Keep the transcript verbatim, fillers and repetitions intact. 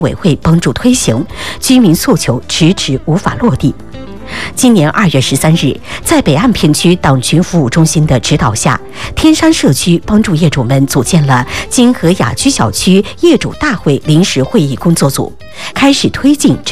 委会帮助推行，居民诉求迟迟无法落地。今年二月十三日，在北岸片区党群服务中心的指导下，天山社区帮助业主们组建了金河雅居小区业主大会临时会议工作组，开始推进这